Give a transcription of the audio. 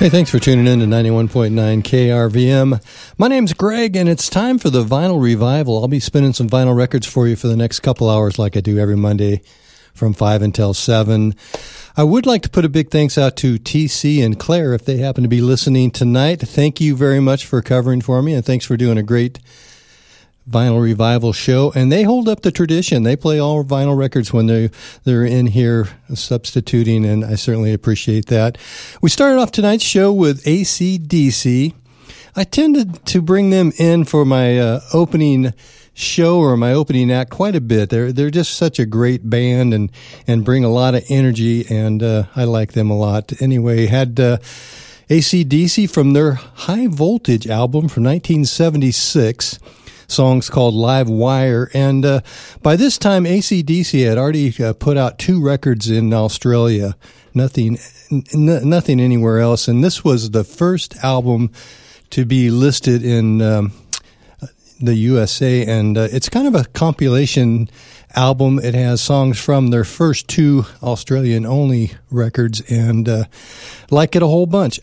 Hey, thanks for tuning in to 91.9 KRVM. My name's Greg, and it's time for the Vinyl Revival. I'll be spinning some vinyl records for you for the next couple hours like I do every Monday from 5 until 7. I would like to put a big thanks out to TC and Claire if they happen to be listening tonight. Thank you very much for covering for me, and thanks for doing a great Vinyl Revival show. And they hold up the tradition. They play all vinyl records when they're in here substituting, and I certainly appreciate that. We started off tonight's show with AC/DC. I tended to bring them in for my opening show or my opening act quite a bit. They're just such a great band and bring a lot of energy, and I like them a lot. Anyway, had AC/DC from their High Voltage album from 1976. Songs called Live Wire, and by this time AC/DC had already put out 2 records in Australia, nothing anywhere else, and this was the first album to be listed in the USA, and it's kind of a compilation album. It has songs from their first 2 Australian-only records, and like it a whole bunch.